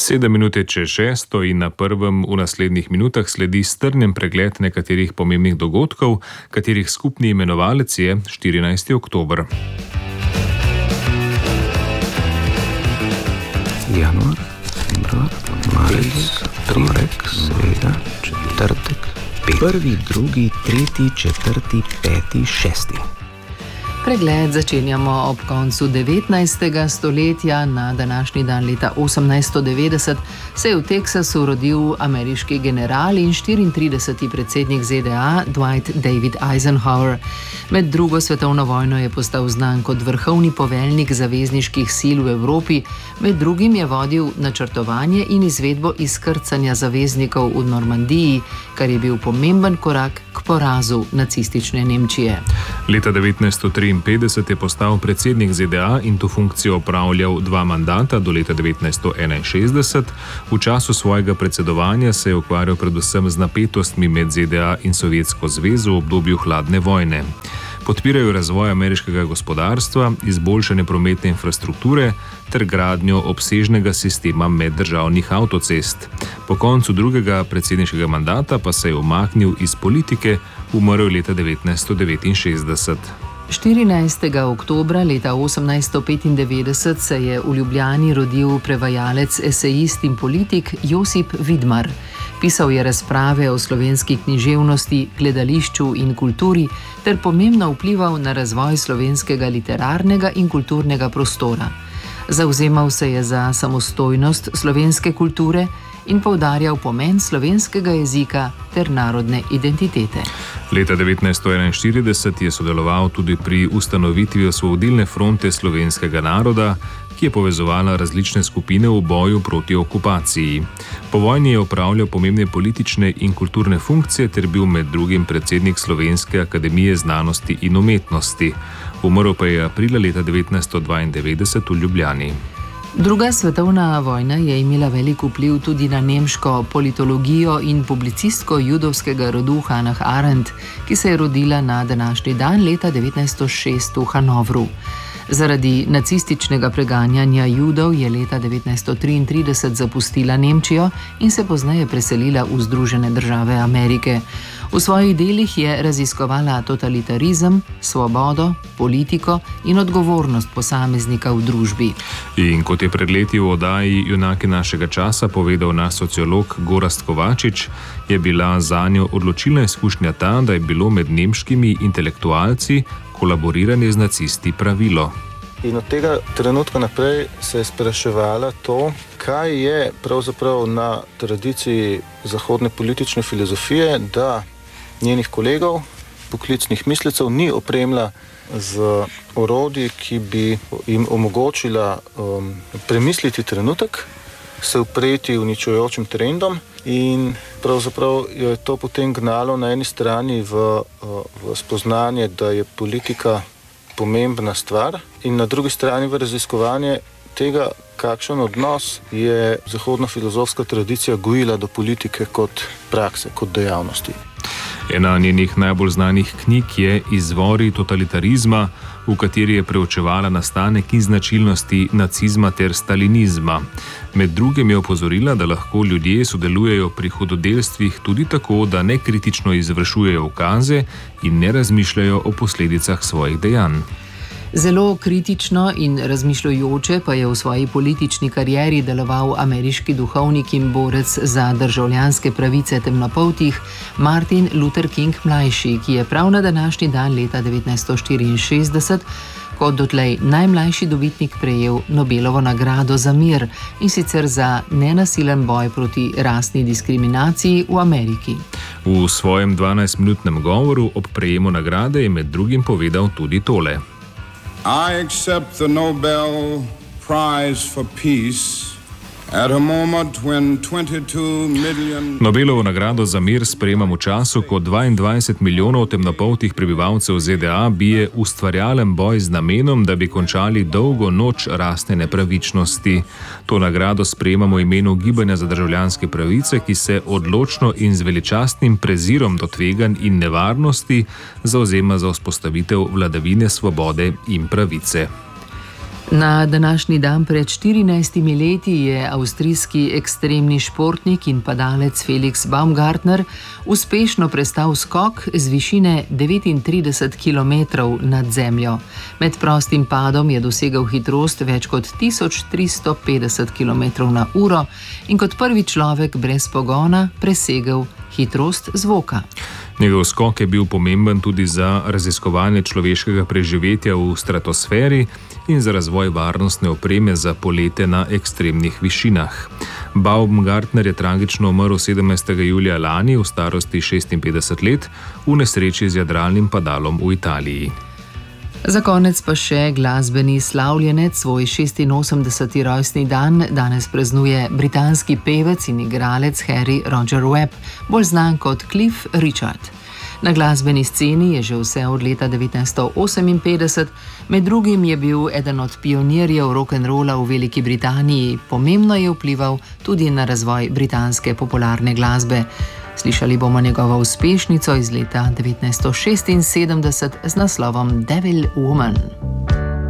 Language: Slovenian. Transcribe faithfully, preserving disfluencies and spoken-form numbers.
Sedem minut čez šesto in na prvem v naslednjih minutah sledi strnjen pregled nekaterih pomembnih dogodkov, katerih skupni imenovalec je štirinajsti oktober. Januar, februar, marec, torek, sreda, četrtek, pet. Prvi, drugi, tretji, četrti, peti, šesti. Pregled začenjamo ob koncu devetnajstega stoletja. Na današnji dan leta osemnajststo devetdeset se je v Teksasu rodil ameriški general in štiriintrideseti predsednik Z D A Dwight David Eisenhower. Med drugo svetovno vojno je postal znan kot vrhovni poveljnik zavezniških sil v Evropi. Med drugim je vodil načrtovanje in izvedbo izkrcanja zaveznikov v Normandiji, kar je bil pomemben korak k porazu nacistične Nemčije. Leta devetnajststo triinpetdeset je postal predsednik Z D A in to funkcijo opravljal dva mandata do leta devetnajststo enainšestdeset. V času svojega predsedovanja se je ukvarjal predvsem z napetostmi med Z D A in Sovjetsko zvezo v obdobju hladne vojne. Podpirajo razvoj ameriškega gospodarstva, izboljšanje prometne infrastrukture ter gradnjo obsežnega sistema meddržavnih avtocest. Po koncu drugega predsedniškega mandata pa se je umaknil iz politike, umrl leta devetnajststo devetinšestdeset. štirinajstega oktobra leta osemnajststo petindevetdeset se je v Ljubljani rodil prevajalec, esejist in politik Josip Vidmar. Pisal je razprave o slovenski književnosti, gledališču in kulturi ter pomembno vplival na razvoj slovenskega literarnega in kulturnega prostora. Zavzemal se je za samostojnost slovenske kulture in poudarjal pomen slovenskega jezika ter narodne identitete. Leta devetnajststo enainštirideset je sodeloval tudi pri ustanovitvi Osvobodilne fronte slovenskega naroda, ki je povezovala različne skupine v boju proti okupaciji. Po vojni je opravljal pomembne politične in kulturne funkcije ter bil med drugim predsednik Slovenske akademije znanosti in umetnosti. Umrl pa je aprila leta devetnajststo dvaindevetdeset v Ljubljani. Druga svetovna vojna je imela velik vpliv tudi na nemško politologijo in publicistko judovskega rodu Hannah Arendt, ki se je rodila na današnji dan leta devetnajststo šest v Hanovru. Zaradi nacističnega preganjanja Judov je leta devetnajststo triintrideset zapustila Nemčijo in se pozneje preselila v Združene države Amerike. V svojih delih je raziskovala totalitarizem, svobodo, politiko in odgovornost posameznika v družbi. In kot je pred leti v oddaji Junaki našega časa povedal naš sociolog Gorazd Kovačič, je bila zanjo odločilna izkušnja ta, da je bilo med nemškimi intelektualci kolaboriranje z nacisti pravilo. In od tega trenutka naprej se je spraševala to, kaj je pravzaprav na tradiciji zahodne politične filozofije, da njenih kolegov, poklicnih mislecev, ni opremila z orodji, ki bi jim omogočila um, premisliti trenutek, se upreti uničujočim trendom, in pravzaprav jo je to potem gnalo na eni strani v, v spoznanje, da je politika pomembna stvar, in na drugi strani v raziskovanje tega, kakšen odnos je zahodna filozofska tradicija gojila do politike kot prakse, kot dejavnosti. Ena njenih najbolj znanih knjig je Izvori totalitarizma, v kateri je preučevala nastanek in značilnosti nacizma ter stalinizma. Med drugim je opozorila, da lahko ljudje sodelujejo pri hudodelstvih tudi tako, da nekritično izvršujejo ukaze in ne razmišljajo o posledicah svojih dejanj. Zelo kritično in razmišljujoče pa je v svoji politični karieri deloval ameriški duhovnik in borec za državljanske pravice temnopoltih Martin Luther King mlajši, ki je prav na današnji dan leta devetnajststo štiriinšestdeset kot dotlej najmlajši dobitnik prejel Nobelovo nagrado za mir, in sicer za nenasilen boj proti rasni diskriminaciji v Ameriki. V svojem dvanajstminutnem govoru ob prejemu nagrade je med drugim povedal tudi tole. I accept the Nobel Prize for Peace at a moment when twenty-two million... Nobelovo nagrado za mir sprejemam v času, ko dvaindvajset milijonov temnopoltih prebivalcev Z D A bije ustvarjalen boj z namenom, da bi končali dolgo noč rasne nepravičnosti. To nagrado sprejemamo v imenu Gibanja za državljanske pravice, ki se odločno in z veličastnim prezirom do tveganj in nevarnosti zavzema za vzpostavitev vladavine svobode in pravice. Na današnji dan pred štirinajstimi leti je avstrijski ekstremni športnik in padalec Felix Baumgartner uspešno prestal skok z višine devetintrideset kilometrov nad zemljo. Med prostim padom je dosegel hitrost več kot tisoč tristo petdeset kilometrov na uro in kot prvi človek brez pogona presegel hitrost zvoka. Njegov skok je bil pomemben tudi za raziskovanje človeškega preživetja v stratosferi in za razvoj varnostne opreme za polete na ekstremnih višinah. Baumgartner je tragično umrl sedemnajstega julija lani v starosti šestinpetdeset let v nesreči z jadralnim padalom v Italiji. Za konec pa še glasbeni slavljenec, svoj šestinosemdeseti rojstni dan danes praznuje britanski pevec in igralec Harry Roger Webb, bolj znan kot Cliff Richard. Na glasbeni sceni je že vse od leta devetnajststo oseminpetdeset, med drugim je bil eden od pionirjev rock'n'rolla v Veliki Britaniji, pomembno je vplival tudi na razvoj britanske popularne glasbe. Slišali bomo njegovo uspešnico iz leta devetnajststo šestinsedemdeset z naslovom Devil Woman.